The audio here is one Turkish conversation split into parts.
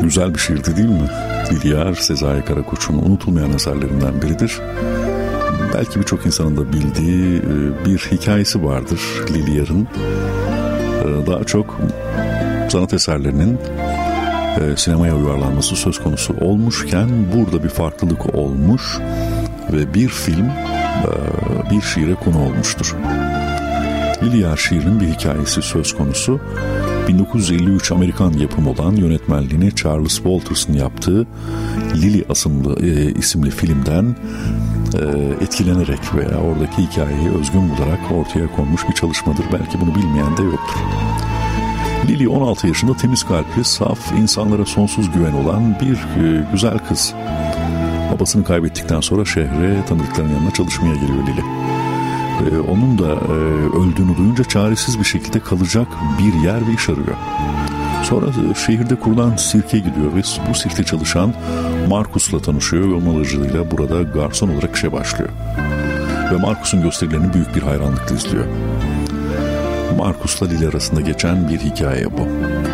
Güzel bir şiirdi değil mi? Lili, Sezai Karakoç'un unutulmayan eserlerinden biridir. Belki birçok insanın da bildiği bir hikayesi vardır Lili'nin. Daha çok sanat eserlerinin sinemaya uyarlanması söz konusu olmuşken burada bir farklılık olmuş ve bir film bir şiire konu olmuştur. Lili şiirinin bir hikayesi söz konusu. 1953 Amerikan yapımı olan, yönetmenliğini Charles Walters'ın yaptığı Lili isimli filmden etkilenerek veya oradaki hikayeyi özgün bularak ortaya konmuş bir çalışmadır. Belki bunu bilmeyen de yoktur. Lili 16 yaşında temiz kalpli, saf, insanlara sonsuz güven olan bir güzel kız. Babasını kaybettikten sonra şehre tanıdıklarının yanına çalışmaya geliyor Lili. Onun da öldüğünü duyunca çaresiz bir şekilde kalacak bir yer ve iş arıyor. Sonra şehirde kurulan sirke gidiyor ve bu sirkte çalışan Marcus'la tanışıyor ve onun aracılığıyla burada garson olarak işe başlıyor. Ve Marcus'un gösterilerini büyük bir hayranlıkla izliyor. Marcus'la Lili arasında geçen bir hikaye bu.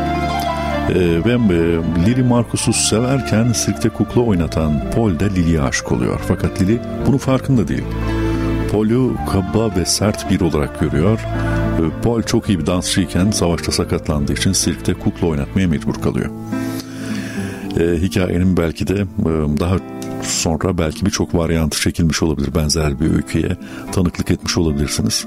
Ve Lili Marcus'u severken sirkte kukla oynatan Paul de Lili'ye aşık oluyor. Fakat Lili bunun farkında değil. Paul'u kaba ve sert biri olarak görüyor. Paul çok iyi bir dansçıyken savaşta sakatlandığı için sirkte kukla oynatmaya mecbur kalıyor. Hikayenin belki de daha sonra belki birçok varyantı çekilmiş olabilir. Benzer bir öyküye tanıklık etmiş olabilirsiniz.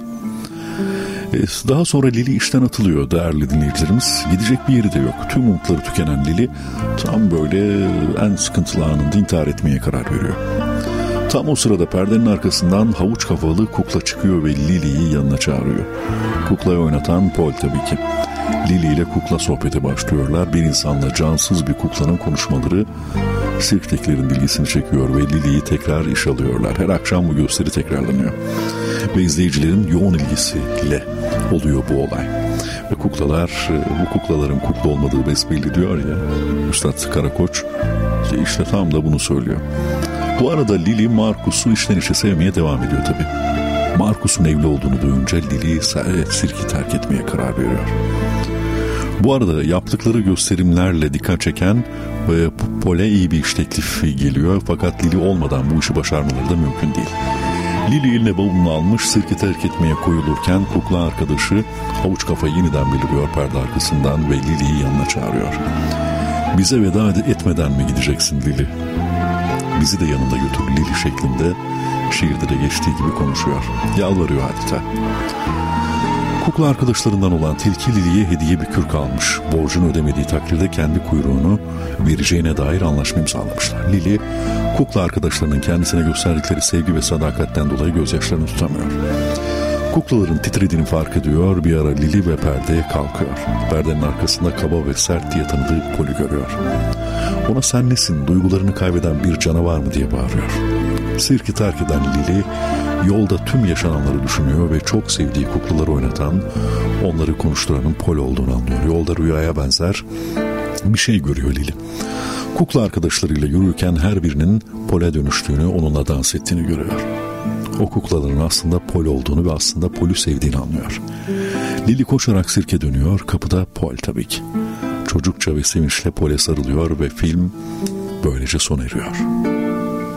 Daha sonra Lili işten atılıyor değerli dinleyicilerimiz. Gidecek bir yeri de yok. Tüm umutları tükenen Lili tam böyle en sıkıntılı anında intihar etmeye karar veriyor. Tam o sırada perdenin arkasından havuç kafalı kukla çıkıyor ve Lili'yi yanına çağırıyor. Kuklayı oynatan Paul tabii ki. Lili ile kukla sohbete başlıyorlar. Bir insanla cansız bir kuklanın konuşmaları sirktekilerin bilgisini çekiyor ve Lili'yi tekrar iş alıyorlar. Her akşam bu gösteri tekrarlanıyor. Ve izleyicilerin yoğun ilgisiyle oluyor bu olay. Ve kuklalar, bu kuklaların kukla olmadığı besbelli diyor ya Üstad Karakoç, işte tam da bunu söylüyor. Bu arada Lili Marcus'u içten içe sevmeye devam ediyor tabii. Marcus'un evli olduğunu duyunca Lili sirki terk etmeye karar veriyor. Bu arada yaptıkları gösterimlerle dikkat çeken ve Paul'e iyi bir iş teklifi geliyor. Fakat Lili olmadan bu işi başarmaları da mümkün değil. Lili eline bavulunu almış sirki terk etmeye koyulurken kukla arkadaşı havuç kafayı yeniden beliriyor perde arkasından ve Lili'yi yanına çağırıyor. Bize veda etmeden mi gideceksin Lili? Bizi de yanında götür Lili şeklinde şiirde de geçtiği gibi konuşuyor. Yalvarıyor adeta. Kukla arkadaşlarından olan tilki Lili'ye hediye bir kürk almış. Borcunu ödemediği takdirde kendi kuyruğunu vereceğine dair anlaşma imzalamışlar. Lili, kukla arkadaşlarının kendisine gösterdikleri sevgi ve sadakatten dolayı gözyaşlarını tutamıyor. Kuklaların titrediğini fark ediyor. Bir ara Lili ve perdeye kalkıyor. Perdenin arkasında kaba ve sert diye tanıdığı Paul'ü görüyor. Ona sen nesin, duygularını kaybeden bir canavar mı diye bağırıyor. Sirki terk eden Lili yolda tüm yaşananları düşünüyor ve çok sevdiği kuklaları oynatan, onları konuşturanın Paul olduğunu anlıyor. Yolda rüyaya benzer bir şey görüyor Lili. Kukla arkadaşlarıyla yürürken her birinin Paul'e dönüştüğünü, onunla dans ettiğini görüyor. O kuklaların aslında Paul olduğunu ve aslında Paul'ü sevdiğini anlıyor. Lili koşarak sirke dönüyor. Kapıda Paul tabii ki. Çocukça ve sevinçle Paul'e sarılıyor ve film böylece sona eriyor.